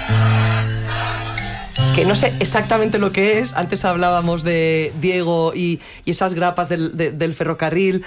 Que no sé exactamente lo que es. Antes hablábamos de Diego y esas grapas del ferrocarril.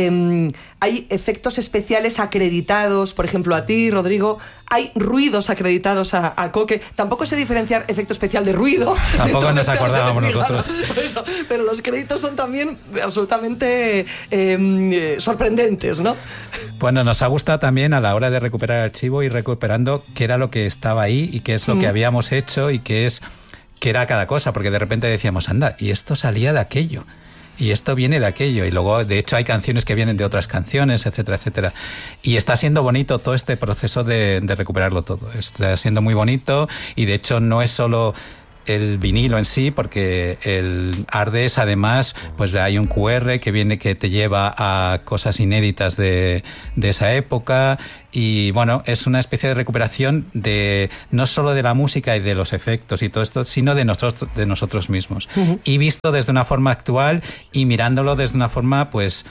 Hay efectos especiales acreditados, por ejemplo, a ti, Rodrigo. Hay ruidos acreditados a Coque. Tampoco sé diferenciar efecto especial de ruido. Tampoco nos acordábamos nosotros. Eso, pero los créditos son también absolutamente sorprendentes, ¿no? Bueno, nos ha gustado también a la hora de recuperar el archivo, ir recuperando qué era lo que estaba ahí y qué es lo que habíamos hecho y qué era cada cosa, porque de repente decíamos, anda, y esto salía de aquello, y esto viene de aquello, y luego de hecho hay canciones que vienen de otras canciones, etcétera, etcétera. Y está siendo bonito todo este proceso de recuperarlo todo, está siendo muy bonito, y de hecho no es solo el vinilo en sí, porque el Ardes además pues hay un QR que te lleva a cosas inéditas de esa época, y bueno, es una especie de recuperación de no solo de la música y de los efectos y todo esto, sino de nosotros mismos. Y visto desde una forma actual y mirándolo desde una forma, pues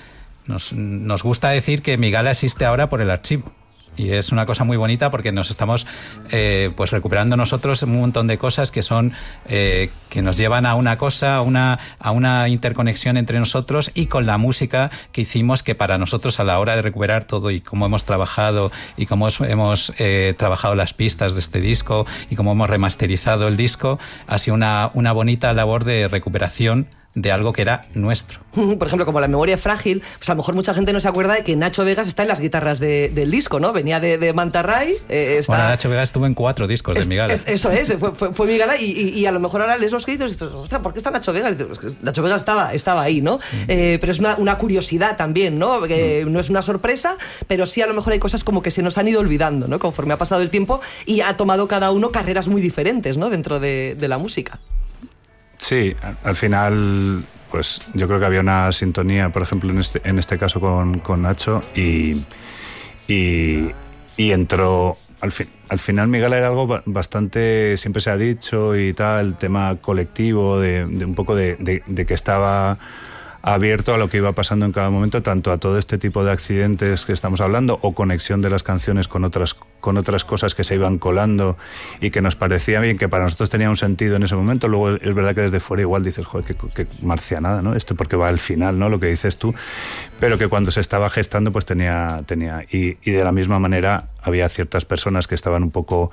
nos gusta decir que Migala existe ahora por el archivo. Y es una cosa muy bonita porque nos estamos pues recuperando nosotros un montón de cosas que son que nos llevan a una cosa, a una interconexión entre nosotros y con la música que hicimos, que para nosotros a la hora de recuperar todo y cómo hemos trabajado y cómo hemos trabajado las pistas de este disco y cómo hemos remasterizado el disco, ha sido una bonita labor de recuperación de algo que era nuestro. Por ejemplo, como La memoria frágil, pues a lo mejor mucha gente no se acuerda de que Nacho Vegas está en las guitarras del disco, ¿no? Venía de Mantarray. Bueno, Nacho Vegas estuvo en 4 discos de Migala. Eso es, fue Migala, y a lo mejor ahora lees los créditos y dices, ostras, ¿por qué está Nacho Vegas? Nacho Vegas estaba ahí, ¿no? Sí. Pero es una curiosidad también, ¿no? Que no es una sorpresa, pero sí a lo mejor hay cosas como que se nos han ido olvidando, ¿no? Conforme ha pasado el tiempo y ha tomado cada uno carreras muy diferentes, ¿no? Dentro de la música. Sí, al final, pues yo creo que había una sintonía, por ejemplo, en este caso con Nacho, y entró. Al final Migala era algo bastante, siempre se ha dicho y tal, el tema colectivo, de un poco de que estaba abierto a lo que iba pasando en cada momento, tanto a todo este tipo de accidentes que estamos hablando o conexión de las canciones con otras cosas que se iban colando y que nos parecía bien, que para nosotros tenía un sentido en ese momento. Luego es verdad que desde fuera igual dices, joder, qué marcianada, ¿no? Esto porque va al final, ¿no? Lo que dices tú, pero que cuando se estaba gestando pues tenía y de la misma manera había ciertas personas que estaban un poco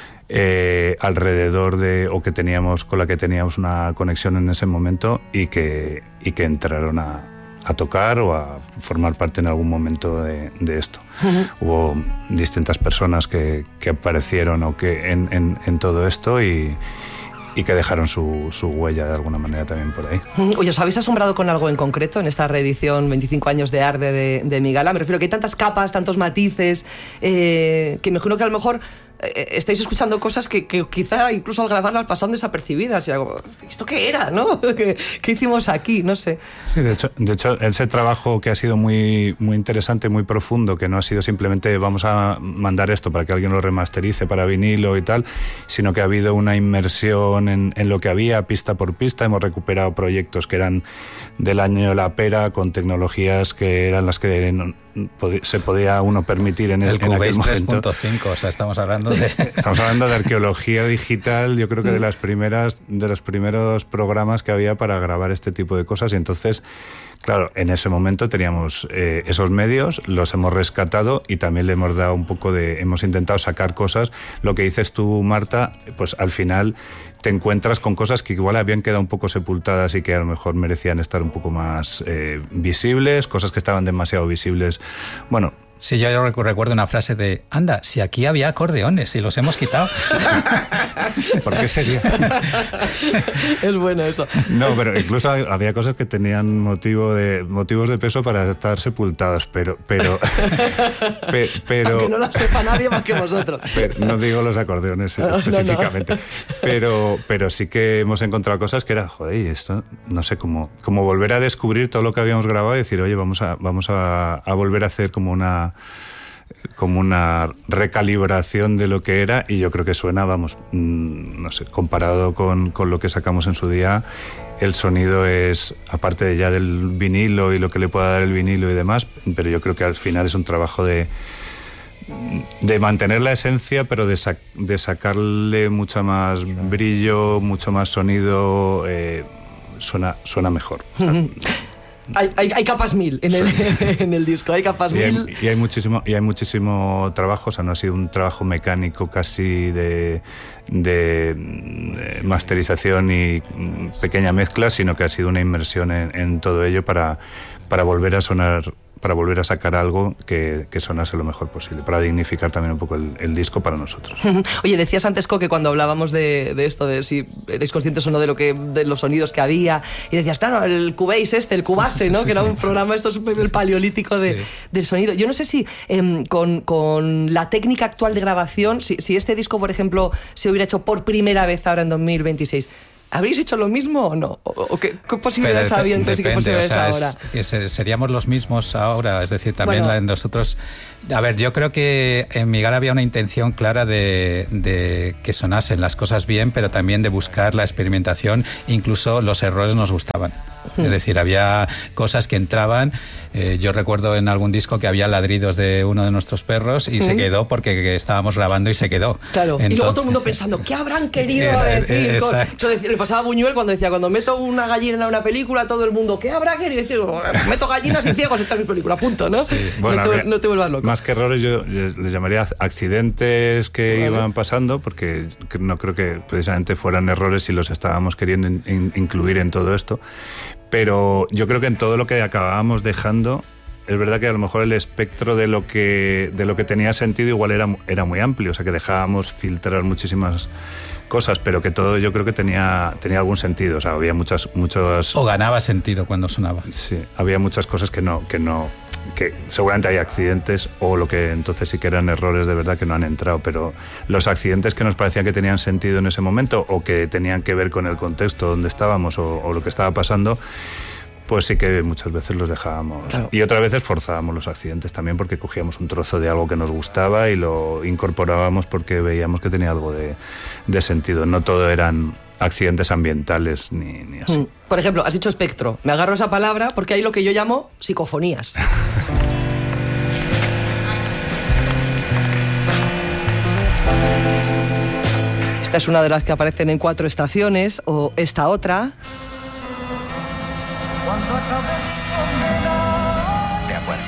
alrededor o con la que teníamos una conexión en ese momento y que entraron a tocar o a formar parte en algún momento de esto. Hubo distintas personas que aparecieron o que en todo esto y que dejaron su huella de alguna manera también por ahí. Oye, ¿os habéis asombrado con algo en concreto en esta reedición 25 años de Arde de Migala? Me refiero que hay tantas capas, tantos matices, que me imagino que a lo mejor estáis escuchando cosas que quizá incluso al grabarlas pasan desapercibidas. Y hago, ¿esto qué era, no? ¿Qué hicimos aquí? No sé. Sí, de hecho, ese trabajo que ha sido muy, muy interesante, muy profundo, que no ha sido simplemente vamos a mandar esto para que alguien lo remasterice para vinilo y tal, sino que ha habido una inmersión en lo que había, pista por pista. Hemos recuperado proyectos que eran del año de la pera, con tecnologías que eran las que se podía uno permitir en aquel momento. El Cubase 3.5, o sea, estamos hablando de arqueología digital, yo creo que de los primeros programas que había para grabar este tipo de cosas, y entonces, claro, en ese momento teníamos esos medios, los hemos rescatado y también le hemos dado un poco hemos intentado sacar cosas. Lo que dices tú, Marta, pues al final te encuentras con cosas que igual habían quedado un poco sepultadas y que a lo mejor merecían estar un poco más visibles, cosas que estaban demasiado visibles. Bueno, sí, yo recuerdo una frase de, anda, si aquí había acordeones y los hemos quitado. ¿Por qué sería? Es bueno eso. No, pero incluso había cosas que tenían motivos de peso para estar sepultados, pero aunque no lo sepa nadie más que vosotros. No digo los acordeones específicamente. No. Pero sí que hemos encontrado cosas que era, joder, esto, no sé, como volver a descubrir todo lo que habíamos grabado y decir, oye, vamos a volver a hacer como una recalibración de lo que era, y yo creo que suena, vamos, no sé, comparado con lo que sacamos en su día, el sonido es, aparte de ya del vinilo y lo que le pueda dar el vinilo y demás, pero yo creo que al final es un trabajo de de mantener la esencia, pero de sacarle mucho más brillo, mucho más sonido, suena mejor. O sea, hay capas mil en el disco, hay capas mil. Y hay muchísimo trabajo, o sea, no ha sido un trabajo mecánico casi de masterización y pequeña mezcla, sino que ha sido una inmersión en todo ello para volver a sonar, para volver a sacar algo que sonase lo mejor posible, para dignificar también un poco el disco para nosotros. Oye, decías antes, Coque, cuando hablábamos de esto, de si erais conscientes o no de los sonidos que había, y decías, claro, el Cubase el Cubase, ¿no? Que era un programa esto súper el paleolítico del sonido. Yo no sé si con la técnica actual de grabación, si este disco, por ejemplo, se hubiera hecho por primera vez ahora en 2026, ¿habréis hecho lo mismo o no? ¿O qué posibilidades había entonces y qué posibilidades ahora? Seríamos los mismos ahora, es decir, también nosotros... A ver, yo creo que en Migala había una intención clara de que sonasen las cosas bien, pero también de buscar la experimentación, incluso los errores nos gustaban. Es decir, había cosas que entraban. Yo recuerdo en algún disco que había ladridos de uno de nuestros perros y se quedó porque estábamos grabando y se quedó. Claro. Entonces, y luego todo el mundo pensando, ¿qué habrán querido decir? Le pasaba a Buñuel cuando meto una gallina en una película, todo el mundo, ¿qué habrá querido decir? Meto gallinas y ciegos en mi película, punto, ¿no? Sí. Bueno, no te vuelvas loco. Más que errores, yo les llamaría accidentes que iban pasando, porque no creo que precisamente fueran errores si los estábamos queriendo incluir en todo esto. Pero yo creo que en todo lo que acabábamos dejando, es verdad que a lo mejor el espectro de lo que tenía sentido igual era muy amplio, o sea que dejábamos filtrar muchísimas cosas, pero que todo yo creo que tenía algún sentido, o sea, había muchas... O ganaba sentido cuando sonaba. Sí, había muchas cosas que seguramente hay accidentes, o lo que entonces sí que eran errores de verdad que no han entrado, pero los accidentes que nos parecían que tenían sentido en ese momento o que tenían que ver con el contexto donde estábamos o lo que estaba pasando, pues sí que muchas veces los dejábamos. Claro. Y otras veces forzábamos los accidentes también porque cogíamos un trozo de algo que nos gustaba y lo incorporábamos porque veíamos que tenía algo de sentido. No todo eran accidentes ambientales ni así. Por ejemplo, has dicho espectro. Me agarro esa palabra porque hay lo que yo llamo psicofonías. Esta es una de las que aparecen en 4 estaciones, o esta otra. De acuerdo.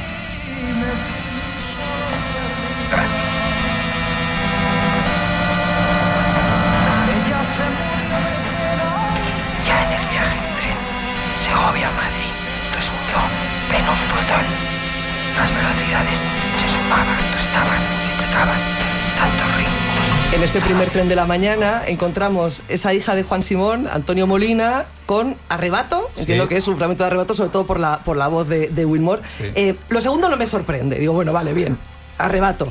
Ya en el viaje en tren, Segovia-Madrid, resultó penoso brutal. Las velocidades se sumaban, restaban, multiplicaban, tantos ritmos. En este primer tren de la mañana encontramos esa hija de Juan Simón, Antonio Molina, con Arrebato. Entiendo que es un fragmento de Arrebato, sobre todo por la voz de Wilmore. Sí. Lo segundo no me sorprende. Digo, bueno, vale, bien, Arrebato.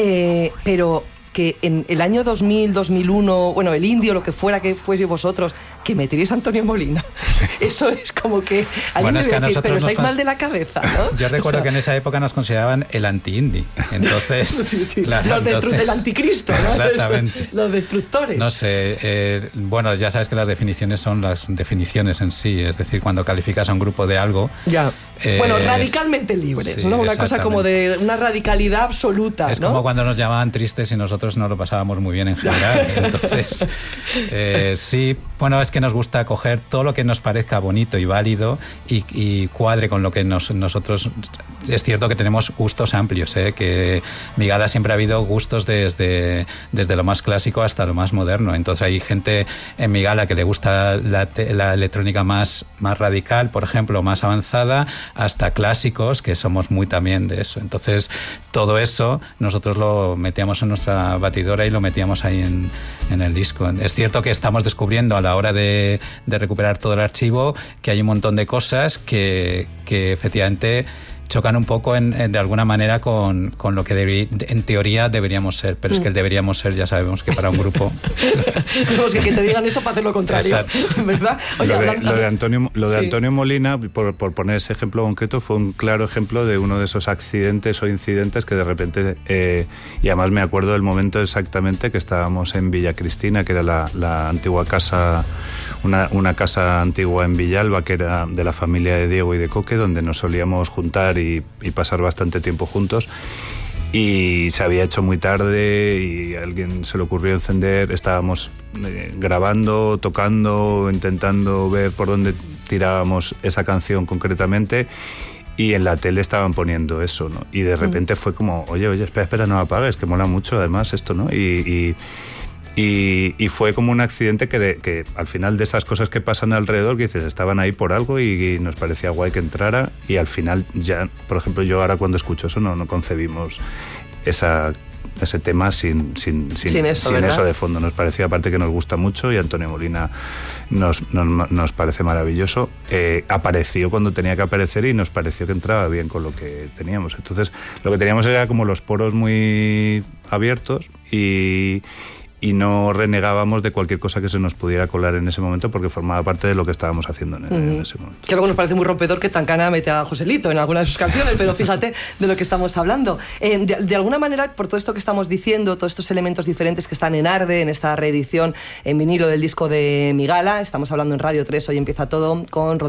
Pero que en el año 2000, 2001, bueno, el Indio, lo que fuera que fuese vosotros, que meteréis a Antonio Molina. Eso es como que... Bueno, es que a nosotros pero estáis mal de la cabeza, ¿no? Yo recuerdo que en esa época nos consideraban el anti-indie. Entonces... sí. Claro, el anticristo, ¿no? Exactamente. Los destructores. No sé, bueno, ya sabes que las definiciones son las definiciones en sí. Es decir, cuando calificas a un grupo de algo... Ya. Bueno, radicalmente libres, sí, ¿no? Una cosa como de una radicalidad absoluta, es ¿no? como cuando nos llamaban tristes y nosotros no lo pasábamos muy bien en general. Entonces, sí, bueno, es que nos gusta coger todo lo que nos parezca bonito y válido y cuadre con lo que nosotros... Es cierto que tenemos gustos amplios, que Migala siempre ha habido gustos desde lo más clásico hasta lo más moderno. Entonces hay gente en Migala que le gusta la electrónica más radical, por ejemplo, más avanzada, hasta clásicos, que somos muy también de eso. Entonces, todo eso nosotros lo metíamos en nuestra batidora y lo metíamos ahí en el disco. Es cierto que estamos descubriendo a la hora de recuperar todo el archivo que hay un montón de cosas que efectivamente chocan un poco de alguna manera con lo que en teoría deberíamos ser, pero es que el deberíamos ser ya sabemos que para un grupo... que te digan eso para hacer lo contrario. Exacto. ¿Verdad? Oye, lo de Antonio Molina, por poner ese ejemplo concreto, fue un claro ejemplo de uno de esos accidentes o incidentes que de repente, y además me acuerdo del momento exactamente que estábamos en Villa Cristina, que era la antigua casa, una casa antigua en Villalba, que era de la familia de Diego y de Coque, donde nos solíamos juntar y pasar bastante tiempo juntos. y se había hecho muy tarde y a alguien se le ocurrió encender. Estábamos grabando, tocando, intentando ver por dónde tirábamos esa canción concretamente, y en la tele estaban poniendo eso, ¿no? Y de repente fue como, oye, espera, no apagues, que mola mucho además esto, ¿no? Y fue como un accidente que al final, de esas cosas que pasan alrededor, que dices, estaban ahí por algo y nos parecía guay que entrara, y al final ya, por ejemplo, yo ahora cuando escucho eso no concebimos ese tema sin eso de fondo. Nos parecía, aparte, que nos gusta mucho, y Antonio Molina nos parece maravilloso. Apareció cuando tenía que aparecer y nos pareció que entraba bien con lo que teníamos. Entonces, lo que teníamos era como los poros muy abiertos y no renegábamos de cualquier cosa que se nos pudiera colar en ese momento, porque formaba parte de lo que estábamos haciendo en ese momento. Que luego nos parece muy rompedor que Tancana mete a Joselito en alguna de sus canciones, pero fíjate de lo que estamos hablando. De alguna manera, por todo esto que estamos diciendo, todos estos elementos diferentes que están en Arde, en esta reedición en vinilo del disco de Migala, estamos hablando en Radio 3, hoy empieza todo, con